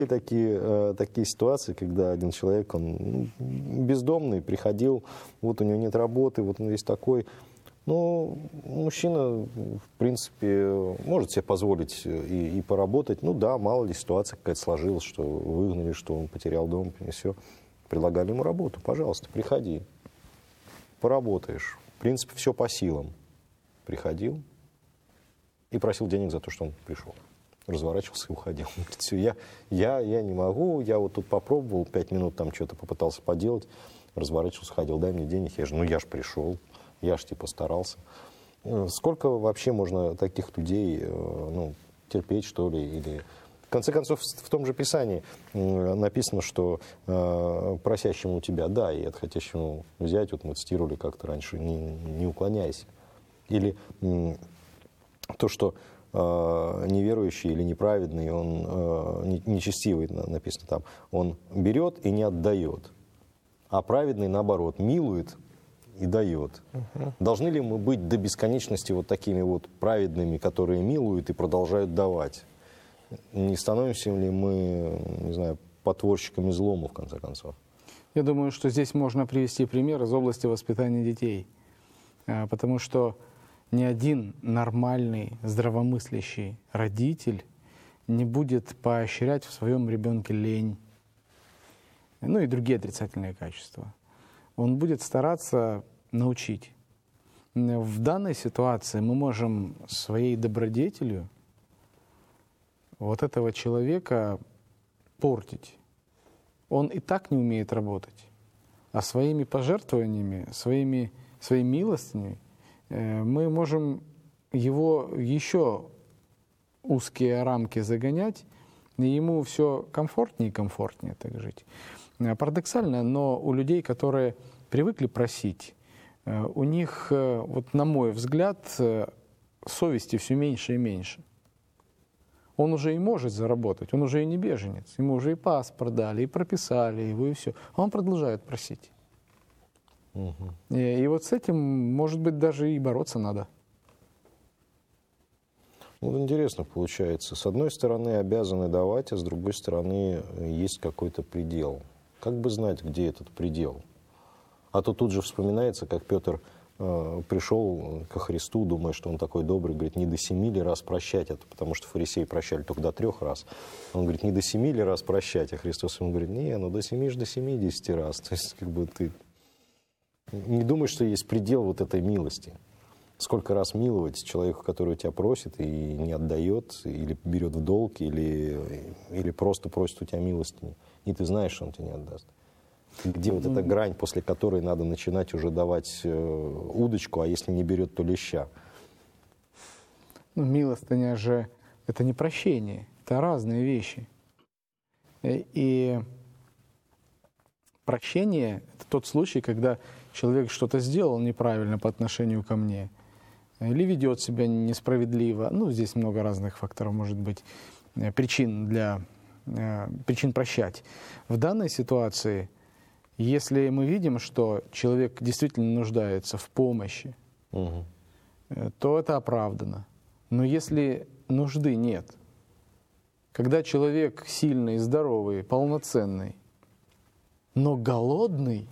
такие ситуации, когда один человек, он бездомный, приходил, вот у него нет работы, вот он весь такой. Ну, мужчина, в принципе, может себе позволить и поработать. Ну да, мало ли ситуация какая-то сложилась, что выгнали, что он потерял дом, и все. Предлагали ему работу. Пожалуйста, приходи, поработаешь. В принципе, все по силам. Приходил и просил денег за то, что он пришел. Разворачивался и уходил. Все, я не могу, я вот тут попробовал, 5 минут там что-то попытался поделать, разворачивался, ходил, дай мне денег, я же пришел, я же типа старался. Сколько вообще можно таких людей терпеть, что ли, или... В конце концов, в том же Писании написано, что просящему у тебя дай, и хотящему взять, вот мы цитировали как-то раньше, не уклоняйся. Или то, что неверующий или неправедный, он нечестивый, написано там, он берет и не отдает, а праведный, наоборот, милует и дает. Должны ли мы быть до бесконечности вот такими вот праведными, которые милуют и продолжают давать? Не становимся ли мы, не знаю, потворщиками злому, в конце концов? Я думаю, что здесь можно привести пример из области воспитания детей. Потому что ни один нормальный, здравомыслящий родитель не будет поощрять в своем ребенке лень, ну и другие отрицательные качества. Он будет стараться научить. В данной ситуации мы можем своей добродетелью вот этого человека портить. Он и так не умеет работать. А своими пожертвованиями, своей милостыней мы можем его еще узкие рамки загонять, и ему все комфортнее и комфортнее так жить. Парадоксально, но у людей, которые привыкли просить, у них, вот на мой взгляд, совести все меньше и меньше. Он уже и может заработать, он уже и не беженец, ему уже и паспорт дали, и прописали его, и все. А он продолжает просить. И вот с этим, может быть, даже и бороться надо. Вот интересно получается. С одной стороны, обязаны давать, а с другой стороны, есть какой-то предел. Как бы знать, где этот предел? А то тут же вспоминается, как Петр пришел ко Христу, думая, что он такой добрый, говорит, не до 7 ли раз прощать, это потому что фарисеи прощали только до 3 раз. Он говорит, не до 7 ли раз прощать, а Христос ему говорит, не, ну до 7 до 70 раз. То есть как бы ты не думаешь, что есть предел вот этой милости. Сколько раз миловать человеку, который тебя просит и не отдает, или берет в долг, или просто просит у тебя милостыни, и ты знаешь, что он тебе не отдаст. Где вот эта грань, после которой надо начинать уже давать удочку, а если не берет, то леща? Ну, милостыня же это не прощение, это разные вещи. И прощение — это тот случай, когда человек что-то сделал неправильно по отношению ко мне, или ведет себя несправедливо. Ну, здесь много разных факторов, может быть, причин прощать. В данной ситуации, если мы видим, что человек действительно нуждается в помощи, то это оправдано. Но если нужды нет, когда человек сильный, здоровый, полноценный, но голодный...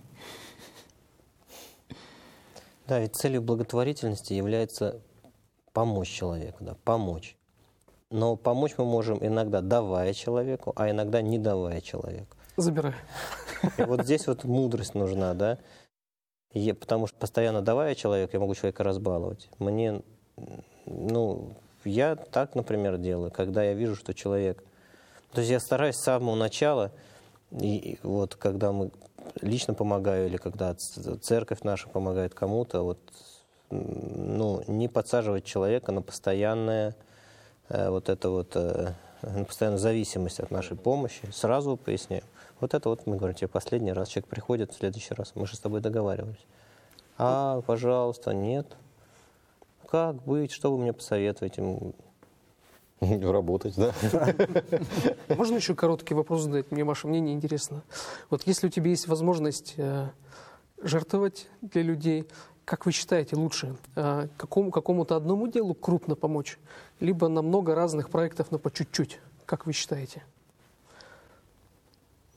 Да, ведь целью благотворительности является помочь человеку, да, помочь. Но помочь мы можем иногда давая человеку, а иногда не давая человеку. Забирай. И вот здесь вот мудрость нужна, да. Потому что постоянно давая человеку, я могу человека разбаловать. Я так, например, делаю, когда я вижу, что человек... То есть я стараюсь с самого начала, и вот когда мы лично помогаю, или когда церковь наша помогает кому-то, не подсаживать человека на постоянное на постоянную зависимость от нашей помощи. Сразу поясняю. Вот это вот мы говорим, тебе последний раз, человек приходит в следующий раз, мы же с тобой договаривались. Пожалуйста, нет. Как быть, что вы мне посоветуете? Работать, да? Можно еще короткий вопрос задать? Мне ваше мнение интересно. Вот если у тебя есть возможность жертвовать для людей, как вы считаете лучше? Какому-то одному делу крупно помочь, либо на много разных проектов, но по чуть-чуть? Как вы считаете?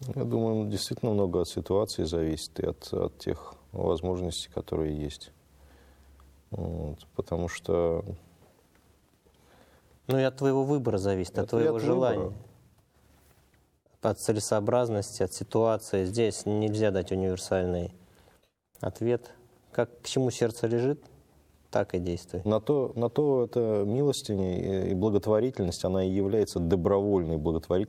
Я думаю, действительно много от ситуации зависит и от тех возможностей, которые есть. Вот, потому что... Ну и от твоего выбора зависит, от твоего желания. Выбора. От целесообразности, от ситуации. Здесь нельзя дать универсальный ответ. Как к чему сердце лежит, так и действуй. На то это милостыня и благотворительность, она и является добровольной благотворительностью.